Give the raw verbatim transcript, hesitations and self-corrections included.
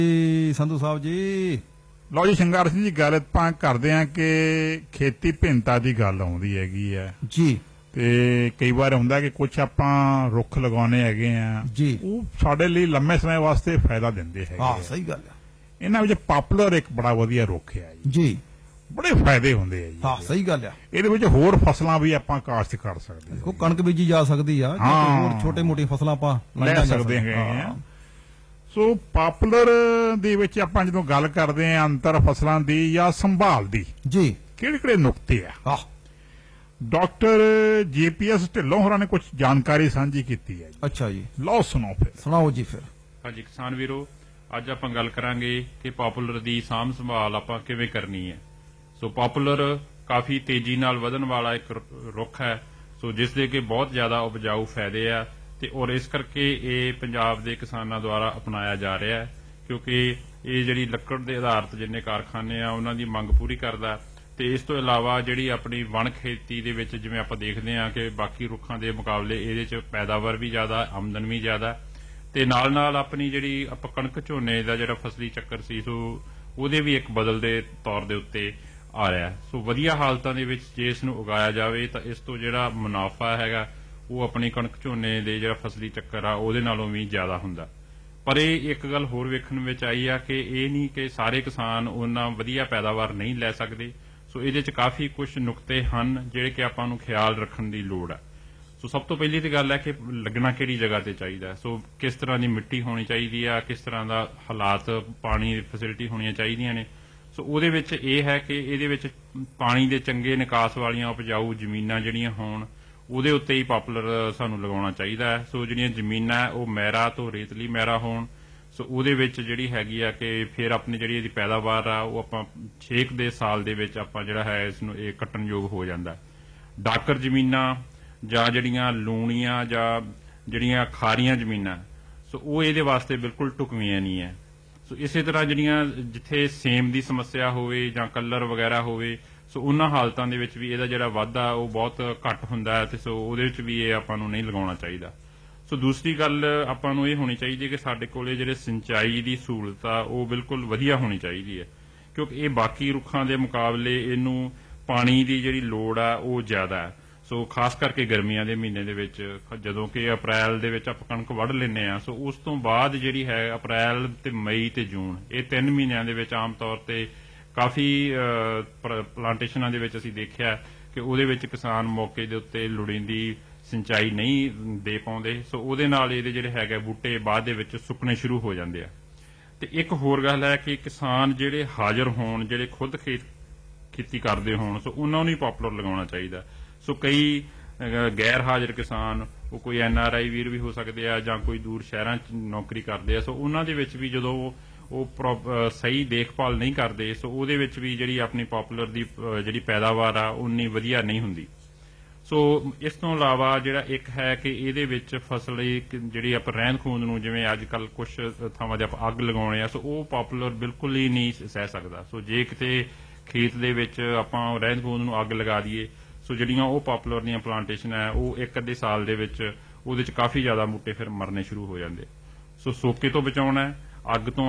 ਜੀ ਸੰਧੂ ਸਾਹਿਬ ਜੀ। ਲਓ ਜੀ ਸ਼ਿੰਗਾਰ ਸਿੰਘ ਜੀ, ਗੱਲ ਆਪਾਂ ਕਰਦੇ ਹਾਂ ਕਿ ਖੇਤੀ ਭਿੰਨਤਾ ਦੀ ਗੱਲ ਆਉਂਦੀ ਹੈਗੀ ਹੈ ਜੀ। ਤੇ ਕਈ ਵਾਰ ਹੁੰਦਾ ਕਿ ਕੁਝ ਆਪਾਂ ਰੁੱਖ ਲਗਾਉਣੇ ਹੈਗੇ ਆ ਜੀ, ਉਹ ਸਾਡੇ ਲਈ ਲੰਮੇ ਸਮੇਂ ਵਾਸਤੇ ਫਾਇਦਾ ਦਿੰਦੇ ਹੈਗੇ। ਹਾਂ ਸਹੀ ਗੱਲ ਹੈ। ਇਹਨਾਂ ਵਿੱਚ ਪਾਪੂਲਰ ਇੱਕ ਬੜਾ ਵਧੀਆ ਰੁੱਖ ਹੈ ਜੀ, ਜੀ ਬੜੇ ਫਾਇਦੇ ਹੁੰਦੇ ਆ ਜੀ। ਹਾਂ ਸਹੀ ਗੱਲ ਹੈ। ਇਹਦੇ ਵਿੱਚ ਹੋਰ ਫਸਲਾਂ ਵੀ ਆਪਾਂ ਕਾਸ਼ਤ ਕਰ ਸਕਦੇ ਹਾਂ। ਕੋ ਕਣਕ ਬੀਜੀ ਜਾ ਸਕਦੀ ਆ, ਹੋਰ ਛੋਟੇ ਮੋਟੇ ਫਸਲਾਂ ਆਪਾਂ ਲੈ ਸਕਦੇ ਹੈਗੇ ਆ। ਸੋ ਪਾਪੂਲਰ ਦੇ ਵਿੱਚ ਆਪਾਂ ਜਦੋਂ ਗੱਲ ਕਰਦੇ ਹਾਂ ਅੰਤਰ ਫਸਲਾਂ ਦੀ ਜਾਂ ਸੰਭਾਲ ਦੀ, ਜੀ ਕਿਹੜੇ ਕਿਹੜੇ ਨੁਕਤੇ ਆ, ਡਾਕਟਰ ਜੇ ਪੀ ਐਸ ਢਿੱਲੋਂ ਹੋਰਾਂ ਨੇ ਕੁਝ ਜਾਣਕਾਰੀ ਸਾਂਝੀ ਕੀਤੀ ਹੈ। ਅੱਛਾ ਜੀ, ਲਓ ਸੁਣੋ ਫਿਰ। ਸੁਣਾਓ ਜੀ ਫਿਰ। ਹਾਂਜੀ ਕਿਸਾਨ ਵੀਰੋ, ਅੱਜ ਆਪਾਂ ਗੱਲ ਕਰਾਂਗੇ ਕਿ ਪਾਪੂਲਰ ਦੀ ਸਾਂਭ ਸੰਭਾਲ ਆਪਾਂ ਕਿਵੇਂ ਕਰਨੀ ਹੈ। ਸੋ ਪਾਪੂਲਰ ਕਾਫੀ ਤੇਜ਼ੀ ਨਾਲ ਵਧਣ ਵਾਲਾ ਇੱਕ ਰੁੱਖ ਹੈ, ਸੋ ਜਿਸ ਦੇ ਕਿ ਬਹੁਤ ਜ਼ਿਆਦਾ ਉਪਜਾਊ ਫਾਇਦੇ ਆ ਤੇ ਔਰ ਇਸ ਕਰਕੇ ਇਹ ਪੰਜਾਬ ਦੇ ਕਿਸਾਨਾਂ ਦੁਆਰਾ ਅਪਣਾਇਆ ਜਾ ਰਿਹਾ ਹੈ, ਕਿਉਂਕਿ ਇਹ ਜਿਹੜੀ ਲੱਕੜ ਦੇ ਆਧਾਰਿਤ ਜਿੰਨੇ ਕਾਰਖਾਨੇ ਆ ਉਹਨਾਂ ਦੀ ਮੰਗ ਪੂਰੀ ਕਰਦਾ। ਤੇ ਇਸ ਤੋਂ ਇਲਾਵਾ ਜਿਹੜੀ ਆਪਣੀ ਵਣ ਖੇਤੀ ਦੇ ਵਿੱਚ ਜਿਵੇਂ ਆਪਾਂ ਦੇਖਦੇ ਹਾਂ ਕਿ ਬਾਕੀ ਰੁੱਖਾਂ ਦੇ ਮੁਕਾਬਲੇ ਇਹਦੇ ਚ ਪੈਦਾਵਾਰ ਵੀ ਜ਼ਿਆਦਾ, ਆਮਦਨ ਵੀ ਜ਼ਿਆਦਾ, ਤੇ ਨਾਲ ਨਾਲ ਆਪਣੀ ਜਿਹੜੀ ਆਪਾਂ ਕਣਕ ਝੋਨੇ ਦਾ ਜਿਹੜਾ ਫਸਲੀ ਚੱਕਰ ਸੀ ਸੋ ਉਹਦੇ ਵੀ ਇੱਕ ਬਦਲਦੇ ਤੌਰ ਦੇ ਉੱਤੇ ਆ ਰਿਹਾ। ਸੋ ਵਧੀਆ ਹਾਲਤਾਂ ਦੇ ਵਿੱਚ ਜੇ ਇਸ ਨੂੰ ਉਗਾਇਆ ਜਾਵੇ ਤਾਂ ਇਸ ਤੋਂ ਜਿਹੜਾ ਮੁਨਾਫਾ ਹੈਗਾ ਉਹ ਆਪਣੀ ਕਣਕ ਝੋਨੇ ਦੇ ਜਿਹੜਾ ਫਸਲੀ ਚੱਕਰ ਆ ਉਹਦੇ ਨਾਲੋਂ ਵੀ ਜ਼ਿਆਦਾ ਹੁੰਦਾ। ਪਰ ਇਹ ਇੱਕ ਗੱਲ ਹੋਰ ਵੇਖਣ ਵਿੱਚ ਆਈ ਆ ਕਿ ਇਹ ਨਹੀਂ ਕਿ ਸਾਰੇ ਕਿਸਾਨ ਉਹਨਾਂ ਵਧੀਆ ਪੈਦਾਵਾਰ ਨਹੀਂ ਲੈ ਸਕਦੇ। ਸੋ ਇਹਦੇ ਚ ਕਾਫੀ ਕੁਝ ਨੁਕਤੇ ਹਨ ਜਿਹੜੇ ਕਿ ਆਪਾਂ ਨੂੰ ਖਿਆਲ ਰੱਖਣ ਦੀ ਲੋੜ ਹੈ। ਸੋ ਸਭ ਤੋਂ ਪਹਿਲੀ ਤਾਂ ਗੱਲ ਹੈ ਕਿ ਲੱਗਣਾ ਕਿਹੜੀ ਜਗ੍ਹਾ ਤੇ ਚਾਹੀਦਾ। ਸੋ ਕਿਸ ਤਰ੍ਹਾਂ ਦੀ ਮਿੱਟੀ ਹੋਣੀ ਚਾਹੀਦੀ ਆ, ਕਿਸ ਤਰ੍ਹਾਂ ਦਾ ਹਾਲਾਤ, ਪਾਣੀ ਦੀ ਫੈਸਿਲਿਟੀ ਹੋਣੀਆਂ ਚਾਹੀਦੀਆਂ ਨੇ। ਸੋ ਉਹਦੇ ਵਿੱਚ ਇਹ ਹੈ ਕਿ ਇਹਦੇ ਵਿੱਚ ਪਾਣੀ ਦੇ ਚੰਗੇ ਨਿਕਾਸ ਵਾਲੀਆਂ ਉਪਜਾਊ ਜ਼ਮੀਨਾਂ ਜਿਹੜੀਆਂ ਹੋਣ ਉਹਦੇ ਉੱਤੇ ਹੀ ਪਾਪੂਲਰ ਸਾਨੂੰ ਲਗਾਉਣਾ ਚਾਹੀਦਾ ਹੈ। ਸੋ ਜਿਹੜੀਆਂ ਜ਼ਮੀਨਾਂ ਉਹ ਮਹਿਰਾ ਤੋਂ ਰੇਤਲੀ ਮਹਿਰਾ ਹੋਣ, ਸੋ ਉਹਦੇ ਵਿੱਚ ਜਿਹੜੀ ਹੈਗੀ ਆ ਕਿ ਫਿਰ ਆਪਣੀ ਜਿਹੜੀ ਇਹਦੀ ਪੈਦਾਵਾਰ ਆ ਉਹ ਆਪਾਂ ਛੇ ਕੁ ਦੇ ਸਾਲ ਦੇ ਵਿੱਚ ਆਪਾਂ ਜਿਹੜਾ ਹੈ ਇਸ ਨੂੰ ਇਹ ਕੱਟਣਯੋਗ ਹੋ ਜਾਂਦਾ। ਡਾਕਰ ਜ਼ਮੀਨਾਂ ਜਾਂ ਜਿਹੜੀਆਂ ਲੂਣੀਆਂ ਜਾਂ ਜਿਹੜੀਆਂ ਖਾਰੀਆਂ ਜ਼ਮੀਨਾਂ ਸੋ ਉਹ ਇਹਦੇ ਵਾਸਤੇ ਬਿਲਕੁਲ ਢੁਕਵੀਆਂ ਨਹੀਂ ਹੈ। ਸੋ ਇਸੇ ਤਰ੍ਹਾਂ ਜਿਹੜੀਆਂ ਜਿੱਥੇ ਸੇਮ ਦੀ ਸਮੱਸਿਆ ਹੋਵੇ ਜਾਂ ਕਲਰ ਵਗੈਰਾ ਹੋਵੇ ਸੋ ਉਹਨਾਂ ਹਾਲਤਾਂ ਦੇ ਵਿੱਚ ਵੀ ਇਹਦਾ ਜਿਹੜਾ ਵਾਧਾ ਉਹ ਬਹੁਤ ਘੱਟ ਹੁੰਦਾ ਹੈ ਤੇ ਸੋ ਉਹਦੇ ਵਿੱਚ ਵੀ ਇਹ ਆਪਾਂ ਨੂੰ ਨਹੀਂ ਲਗਾਉਣਾ ਚਾਹੀਦਾ। ਸੋ ਦੂਸਰੀ ਗੱਲ ਆਪਾਂ ਨੂੰ ਇਹ ਹੋਣੀ ਚਾਹੀਦੀ ਹੈ ਕਿ ਸਾਡੇ ਕੋਲੇ ਜਿਹੜੇ ਸਿੰਚਾਈ ਦੀ ਸਹੂਲਤ ਆ ਉਹ ਬਿਲਕੁਲ ਵਧੀਆ ਹੋਣੀ ਚਾਹੀਦੀ ਹੈ, ਕਿਉਂਕਿ ਇਹ ਬਾਕੀ ਰੁੱਖਾਂ ਦੇ ਮੁਕਾਬਲੇ ਇਹਨੂੰ ਪਾਣੀ ਦੀ ਜਿਹੜੀ ਲੋੜ ਆ ਉਹ ਜ਼ਿਆਦਾ ਹੈ। ਸੋ ਖਾਸ ਕਰਕੇ ਗਰਮੀਆਂ ਦੇ ਮਹੀਨੇ ਦੇ ਵਿੱਚ ਜਦੋਂ ਕਿ ਅਪ੍ਰੈਲ ਦੇ ਵਿੱਚ ਆਪਾਂ ਕਣਕ ਵੱਢ ਲੈਂਦੇ ਹਾਂ ਸੋ ਉਸ ਤੋਂ ਬਾਅਦ ਜਿਹੜੀ ਹੈ ਅਪ੍ਰੈਲ ਤੇ ਮਈ ਤੇ ਜੂਨ ਇਹ ਤਿੰਨ ਮਹੀਨਿਆਂ ਦੇ ਵਿੱਚ ਆਮ ਤੌਰ ਤੇ ਕਾਫੀ ਪਲਾਂਟੇਸ਼ਨਾਂ ਦੇ ਵਿੱਚ ਅਸੀਂ ਦੇਖਿਆ ਕਿ ਉਹਦੇ ਵਿੱਚ ਕਿਸਾਨ ਮੌਕੇ ਦੇ ਉੱਤੇ ਲੋੜੀਂਦੀ ਸਿੰਚਾਈ ਨਹੀਂ ਦੇ ਪਾਉਂਦੇ। ਸੋ ਉਹਦੇ ਨਾਲ ਇਹਦੇ ਜਿਹੜੇ ਹੈਗੇ ਬੂਟੇ ਬਾਅਦ ਦੇ ਵਿੱਚ ਸੁੱਕਣੇ ਸ਼ੁਰੂ ਹੋ ਜਾਂਦੇ ਆ। ਤੇ ਇੱਕ ਹੋਰ ਗੱਲ ਹੈ ਕਿ ਕਿਸਾਨ ਜਿਹੜੇ ਹਾਜ਼ਰ ਹੋਣ, ਜਿਹੜੇ ਖੁਦ ਖੇਤ ਖੇਤੀ ਕਰਦੇ ਹੋਣ ਸੋ ਉਹਨਾਂ ਨੂੰ ਹੀ ਪਾਪੂਲਰ ਲਗਾਉਣਾ ਚਾਹੀਦਾ। ਸੋ ਕਈ ਗੈਰ ਹਾਜ਼ਰ ਕਿਸਾਨ, ਉਹ ਕੋਈ ਐਨ ਆਰ ਆਈ ਵੀਰ ਵੀ ਹੋ ਸਕਦੇ ਆ ਜਾਂ ਕੋਈ ਦੂਰ ਸ਼ਹਿਰਾਂ 'ਚ ਨੌਕਰੀ ਕਰਦੇ ਆ, ਸੋ ਉਹਨਾਂ ਦੇ ਵਿੱਚ ਵੀ ਜਦੋਂ ਉਹ ਸਹੀ ਦੇਖਭਾਲ ਨਹੀਂ ਕਰਦੇ ਸੋ ਉਹਦੇ ਵਿੱਚ ਵੀ ਜਿਹੜੀ ਆਪਣੀ ਪਾਪੂਲਰ ਦੀ ਜਿਹੜੀ ਪੈਦਾਵਾਰ ਆ ਉਨੀ ਵਧੀਆ ਨਹੀਂ ਹੁੰਦੀ। ਸੋ ਇਸ ਤੋਂ ਇਲਾਵਾ ਜਿਹੜਾ ਇੱਕ ਹੈ ਕਿ ਇਹਦੇ ਵਿੱਚ ਫਸਲ ਜਿਹੜੀ ਆਪਾਂ ਰਹਿੰਦ ਖੂੰਹਦ ਨੂੰ, ਜਿਵੇਂ ਅੱਜ ਕੱਲ੍ਹ ਕੁਝ ਥਾਵਾਂ 'ਤੇ ਆਪਾਂ ਅੱਗ ਲਗਾਉਣੇ ਆ ਸੋ ਉਹ ਪਾਪੂਲਰ ਬਿਲਕੁਲ ਹੀ ਨਹੀਂ ਸਹਿ ਸਕਦਾ। ਸੋ ਜੇ ਕਿਤੇ ਖੇਤ ਦੇ ਵਿੱਚ ਆਪਾਂ ਰਹਿੰਦ ਖੂੰਹਦ ਨੂੰ ਅੱਗ ਲਗਾ ਦਈਏ ਸੋ ਜਿਹੜੀਆਂ ਉਹ ਪਾਪੂਲਰ ਦੀਆਂ ਪਲਾਂਟੇਸ਼ਨ ਹੈ ਉਹ ਇੱਕ ਅੱਧੇ ਸਾਲ ਦੇ ਵਿੱਚ ਉਹਦੇ 'ਚ ਕਾਫੀ ਜ਼ਿਆਦਾ ਬੂਟੇ ਫਿਰ ਮਰਨੇ ਸ਼ੁਰੂ ਹੋ ਜਾਂਦੇ। ਸੋ ਸੋਕੇ ਤੋਂ ਬਚਾਉਣਾ, ਅੱਗ ਤੋਂ